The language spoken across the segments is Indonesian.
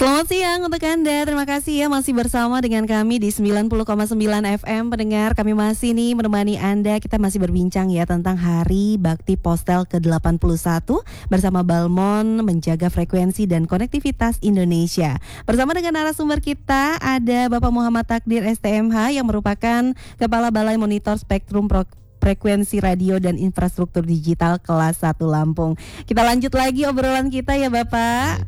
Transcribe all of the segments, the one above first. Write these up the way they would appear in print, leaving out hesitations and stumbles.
Selamat siang untuk Anda, terima kasih ya masih bersama dengan kami di 90,9 FM. Pendengar, kami masih nih menemani Anda, kita masih berbincang ya tentang Hari Bakti Postel ke-81 bersama Balmond menjaga frekuensi dan konektivitas Indonesia. Bersama dengan narasumber kita ada Bapak Muhammad Takdir STMH yang merupakan Kepala Balai Monitor Spektrum Frekuensi Radio dan Infrastruktur Digital kelas 1 Lampung. Kita lanjut lagi obrolan kita ya Bapak.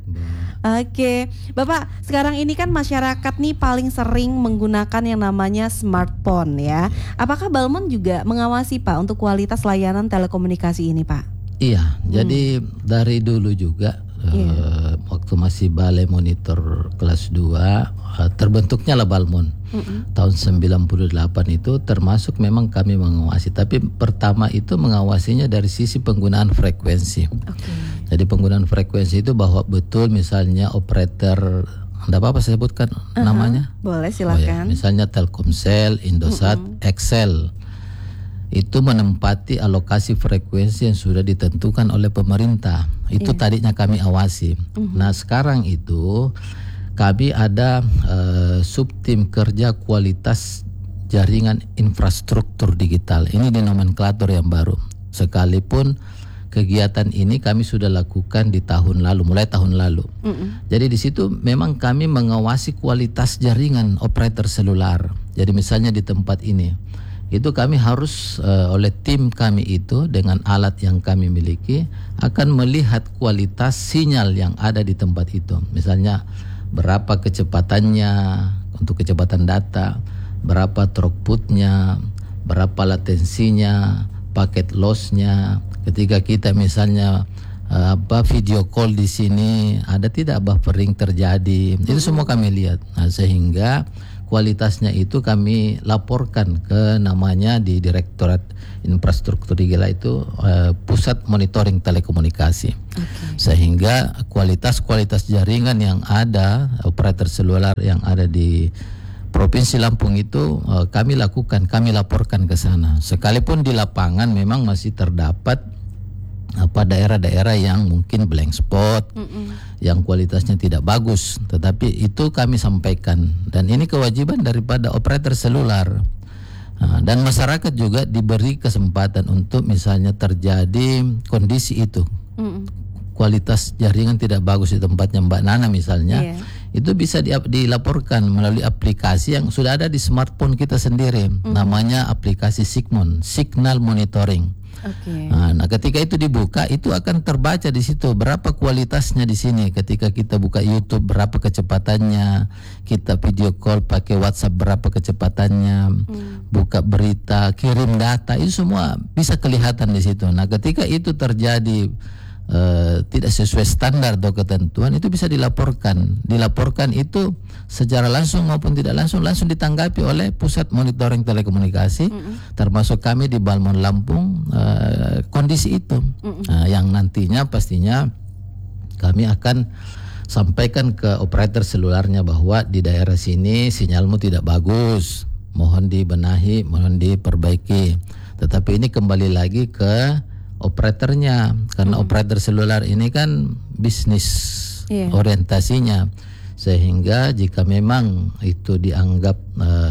Oke, Bapak, sekarang ini kan masyarakat nih paling sering menggunakan yang namanya smartphone ya. Apakah Balmond juga mengawasi Pak untuk kualitas layanan telekomunikasi ini Pak? Iya, jadi dari dulu juga waktu masih Balai Monitor kelas 2 terbentuknya lah Balmond. Tahun 98 itu termasuk memang kami mengawasi, tapi pertama itu mengawasinya dari sisi penggunaan frekuensi. Jadi penggunaan frekuensi itu bahwa betul misalnya operator, enggak apa-apa saya sebutkan namanya? Boleh, silakan. Misalnya Telkomsel, Indosat, Excel itu menempati alokasi frekuensi yang sudah ditentukan oleh pemerintah. Itu tadinya kami awasi. Nah sekarang itu kami ada subtim kerja kualitas jaringan infrastruktur digital. Ini di nomenklatur yang baru. Sekalipun kegiatan ini kami sudah lakukan di tahun lalu, mulai tahun lalu. Jadi di situ memang kami mengawasi kualitas jaringan operator seluler. Jadi misalnya di tempat ini, itu kami harus oleh tim kami itu dengan alat yang kami miliki akan melihat kualitas sinyal yang ada di tempat itu. Misalnya berapa kecepatannya untuk kecepatan data, berapa throughputnya, berapa latensinya, paket lossnya. Ketika kita misalnya video call di sini ada tidak buffering terjadi, itu semua kami lihat. Nah, sehingga kualitasnya itu kami laporkan ke namanya di Direktorat Infrastruktur Digital itu Pusat Monitoring Telekomunikasi. Sehingga kualitas jaringan yang ada, operator seluler yang ada di Provinsi Lampung itu kami laporkan ke sana. Sekalipun di lapangan memang masih terdapat daerah-daerah yang mungkin blank spot, yang kualitasnya tidak bagus, tetapi itu kami sampaikan, dan ini kewajiban daripada operator seluler. Dan masyarakat juga diberi kesempatan untuk misalnya terjadi kondisi itu, kualitas jaringan tidak bagus di tempatnya Mbak Nana misalnya, itu bisa dilaporkan melalui aplikasi yang sudah ada di smartphone kita sendiri, namanya aplikasi Sigmon, Signal Monitoring. Nah, ketika itu dibuka, itu akan terbaca di situ berapa kualitasnya di sini. Ketika kita buka YouTube, berapa kecepatannya. Kita video call pakai WhatsApp, berapa kecepatannya. Buka berita, kirim data, itu semua bisa kelihatan di situ. Nah, ketika itu terjadi tidak sesuai standar atau ketentuan, itu bisa dilaporkan itu secara langsung maupun tidak langsung ditanggapi oleh Pusat Monitoring Telekomunikasi, termasuk kami di Balmond Lampung, kondisi itu. Yang nantinya pastinya kami akan sampaikan ke operator selulernya bahwa di daerah sini sinyalmu tidak bagus, mohon dibenahi, mohon diperbaiki. Tetapi ini kembali lagi ke operatornya, karena operator seluler ini kan bisnis orientasinya, sehingga jika memang itu dianggap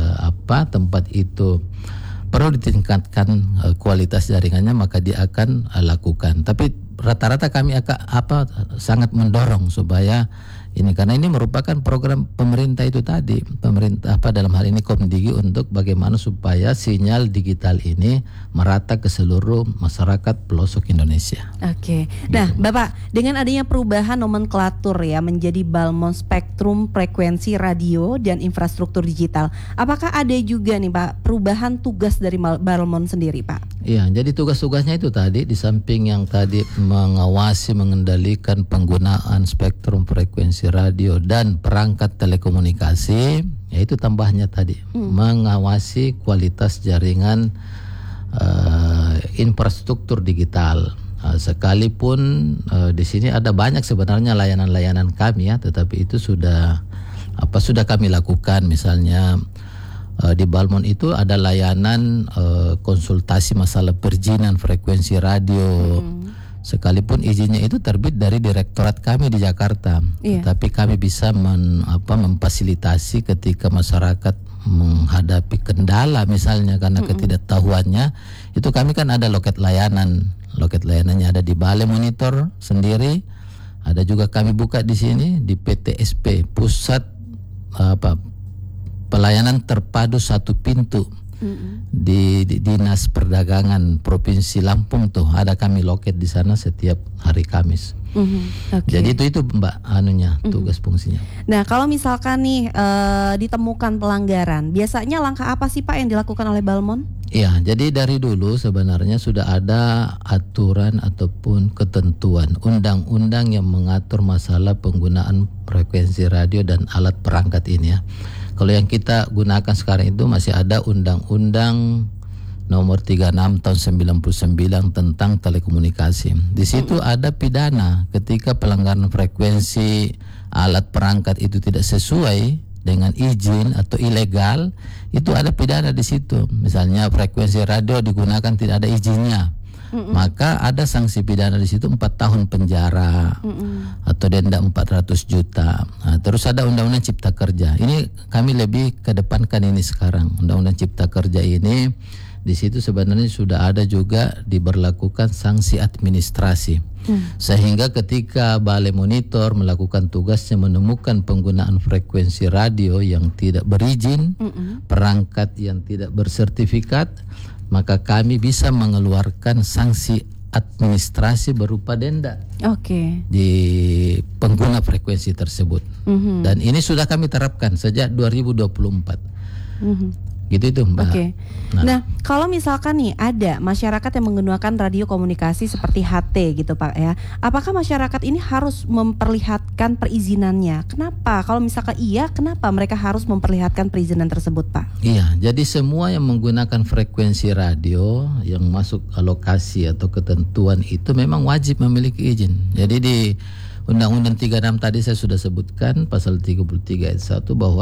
tempat itu perlu ditingkatkan kualitas jaringannya, maka dia akan lakukan. Tapi rata-rata kami akan sangat mendorong supaya ini, karena ini merupakan program pemerintah itu tadi, pemerintah dalam hal ini Komdigi, untuk bagaimana supaya sinyal digital ini merata ke seluruh masyarakat pelosok Indonesia. Nah Bapak, dengan adanya perubahan nomenklatur ya menjadi Balmond Spektrum Frekuensi Radio dan Infrastruktur Digital, apakah ada juga nih Pak perubahan tugas dari Balmond sendiri Pak? Iya, jadi tugas-tugasnya itu tadi, di samping yang tadi mengawasi, mengendalikan penggunaan spektrum frekuensi radio dan perangkat telekomunikasi, yaitu tambahnya tadi mengawasi kualitas jaringan infrastruktur digital. Sekalipun di sini ada banyak sebenarnya layanan-layanan kami ya, tetapi itu sudah kami lakukan. Misalnya di Balmond itu ada layanan konsultasi masalah perizinan frekuensi radio. sekalipun izinnya itu terbit dari direktorat kami di Jakarta, tapi kami bisa memfasilitasi ketika masyarakat menghadapi kendala misalnya karena ketidaktahuannya, itu kami kan ada loket layanannya ada di Balai Monitor sendiri, ada juga kami buka di sini di PTSP, Pusat Pelayanan Terpadu Satu Pintu. Di Dinas Perdagangan Provinsi Lampung tuh ada kami loket di sana setiap hari Kamis. Jadi itu Mbak tugas fungsinya. Nah kalau misalkan nih ditemukan pelanggaran, biasanya langkah apa sih Pak yang dilakukan oleh Balmon? Iya, jadi dari dulu sebenarnya sudah ada aturan ataupun ketentuan undang-undang yang mengatur masalah penggunaan frekuensi radio dan alat perangkat ini ya. Kalau yang kita gunakan sekarang itu masih ada Undang-Undang Nomor 36 tahun 99 tentang telekomunikasi. Di situ ada pidana ketika pelanggaran frekuensi alat perangkat itu tidak sesuai dengan izin atau ilegal, itu ada pidana di situ. Misalnya frekuensi radio digunakan tidak ada izinnya. Maka ada sanksi pidana di situ 4 tahun penjara atau denda 400 juta. Nah, terus ada Undang-Undang Cipta Kerja. Ini kami lebih kedepankan ini sekarang. Undang-Undang Cipta Kerja ini di situ sebenarnya sudah ada juga diberlakukan sanksi administrasi. Sehingga ketika Balai Monitor melakukan tugasnya menemukan penggunaan frekuensi radio yang tidak berizin, perangkat yang tidak bersertifikat, maka kami bisa mengeluarkan sanksi administrasi berupa denda di pengguna frekuensi tersebut. Dan ini sudah kami terapkan sejak 2024. Gitu itu Mbak. Nah kalau misalkan nih ada masyarakat yang menggunakan radio komunikasi seperti HT gitu Pak ya, apakah masyarakat ini harus memperlihatkan perizinannya? Kenapa? Kalau misalkan iya, kenapa mereka harus memperlihatkan perizinan tersebut Pak? Iya, jadi semua yang menggunakan frekuensi radio yang masuk alokasi atau ketentuan itu memang wajib memiliki izin. Jadi di Undang-Undang 36 tadi saya sudah sebutkan pasal 33 ayat 1 bahwa